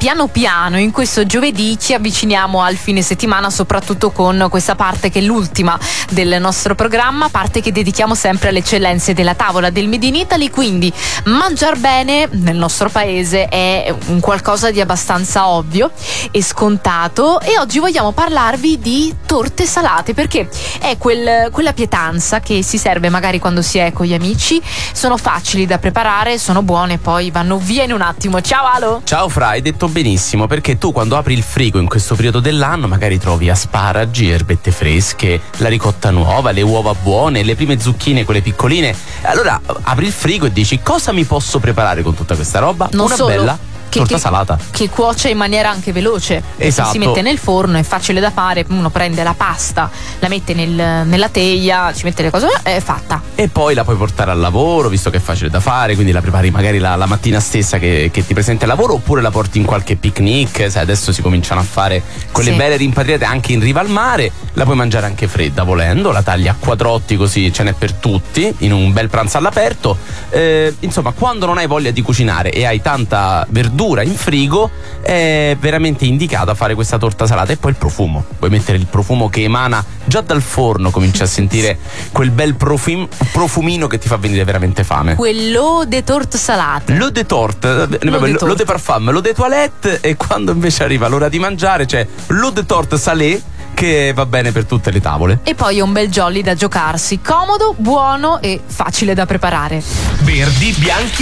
piano piano in questo giovedì ci avviciniamo al fine settimana, soprattutto con questa parte che è l'ultima del nostro programma, parte che dedichiamo sempre alle eccellenze della tavola del Made in Italy. Quindi mangiar bene nel nostro paese è un qualcosa di abbastanza ovvio e scontato, e oggi vogliamo parlarvi di torte salate, perché è quella pietanza che si serve magari quando si è con gli amici. Sono facili da preparare, sono buone, poi vanno via in un attimo. Ciao Alo! Ciao Fra, hai detto benissimo, perché tu quando apri il frigo in questo periodo dell'anno magari trovi asparagi, erbette fresche, la ricotta nuova, le uova buone, le prime zucchine, quelle piccoline. Allora apri il frigo e dici: cosa mi posso preparare con tutta questa roba? Non Una solo, bella torta salata che cuoce in maniera anche veloce. Esatto. Si mette nel forno, è facile da fare. Uno prende la pasta, la mette nella teglia, ci mette le cose, è fatta. E poi la puoi portare al lavoro, visto che è facile da fare, quindi la prepari magari la mattina stessa che ti presenti al lavoro, oppure la porti in qualche picnic. Sai, adesso si cominciano a fare quelle belle rimpatriate anche in riva al mare. La puoi mangiare anche fredda volendo, la tagli a quadrotti così ce n'è per tutti, in un bel pranzo all'aperto. Insomma, quando non hai voglia di cucinare e hai tanta verdura in frigo, è veramente indicata fare questa torta salata. E poi il profumo, puoi mettere il profumo che emana già dal forno, cominci a sentire quel bel profumino che ti fa venire veramente fame. Quello de torte salate, l'eau de torte, l'eau de parfum, l'eau de toilette. E quando invece arriva l'ora di mangiare c'è l'eau de torte salée, che va bene per tutte le tavole. E poi è un bel jolly da giocarsi, comodo, buono e facile da preparare. Verdi, bianchi